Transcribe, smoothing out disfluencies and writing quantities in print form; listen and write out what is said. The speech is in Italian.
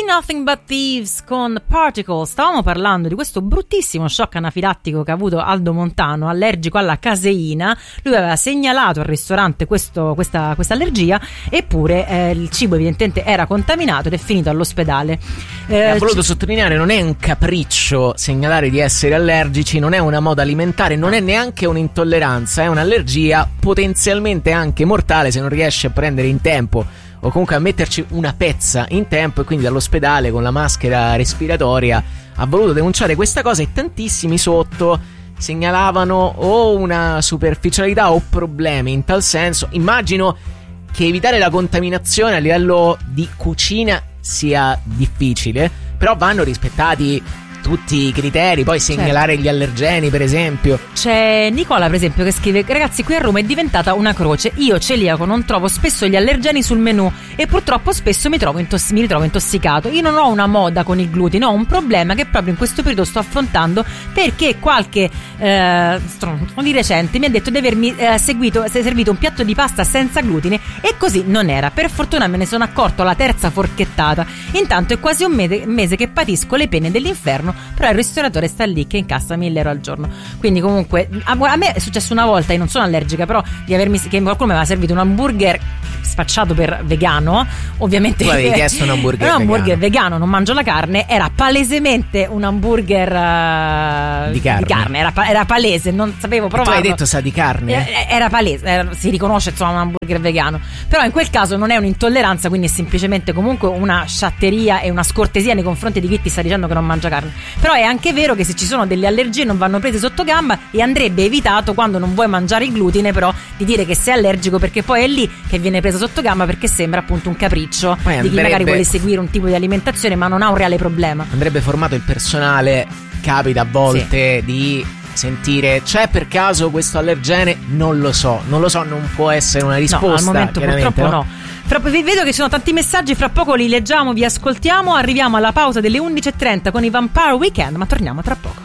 Nothing But Thieves con Particle. Stavamo parlando di questo bruttissimo shock anafilattico che ha avuto Aldo Montano, allergico alla caseina. Lui aveva segnalato al ristorante questa allergia, eppure il cibo evidentemente era contaminato ed è finito all'ospedale. Ha voluto sottolineare, non è un capriccio segnalare di essere allergici, non è una moda alimentare, non è neanche un'intolleranza, è un'allergia potenzialmente anche mortale se non riesce a prendere in tempo o comunque a metterci una pezza in tempo, e quindi dall'ospedale con la maschera respiratoria ha voluto denunciare questa cosa, e tantissimi sotto segnalavano o una superficialità o problemi in tal senso. Immagino che evitare la contaminazione a livello di cucina sia difficile, però vanno rispettati tutti i criteri, poi segnalare gli allergeni per esempio. C'è Nicola per esempio che scrive: ragazzi, qui a Roma è diventata una croce, io celiaco non trovo spesso gli allergeni sul menù e purtroppo spesso mi ritrovo intossicato. Io non ho una moda con il glutine, ho un problema che proprio in questo periodo sto affrontando, perché qualche di recente mi ha detto di avermi servito un piatto di pasta senza glutine e così non era. Per fortuna me ne sono accorto alla terza forchettata. Intanto è quasi un mese che patisco le pene dell'inferno, però il ristoratore sta lì che incassa 1.000 euro al giorno. Quindi comunque a me è successo una volta, io non sono allergica, però che qualcuno mi aveva servito un hamburger spacciato per vegano. Ovviamente tu avevi chiesto un hamburger vegano, non mangio la carne, era palesemente un hamburger di carne. Era palese, non sapevo provarlo. Tu hai detto sa di carne? Era palese, si riconosce insomma un hamburger vegano, però in quel caso non è un'intolleranza, quindi è semplicemente comunque una sciatteria e una scortesia nei confronti di chi ti sta dicendo che non mangia carne. Però è anche vero che se ci sono delle allergie non vanno prese sotto gamba, e andrebbe evitato, quando non vuoi mangiare il glutine, però di dire che sei allergico, perché poi è lì che viene presa sotto gamba, perché sembra appunto un capriccio di chi magari vuole seguire un tipo di alimentazione ma non ha un reale problema. Andrebbe formato il personale. Capita a volte di sentire: c'è per caso questo allergene? Non lo so, non può essere una risposta. No, al momento purtroppo no. Vi vedo che ci sono tanti messaggi, fra poco li leggiamo, vi ascoltiamo. Arriviamo alla pausa delle 11.30 con i Vampire Weekend, ma torniamo tra poco.